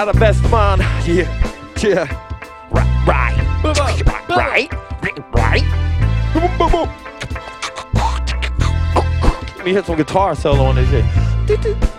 the best man. Yeah, yeah. Right. Let me hit some guitar solo on this shit.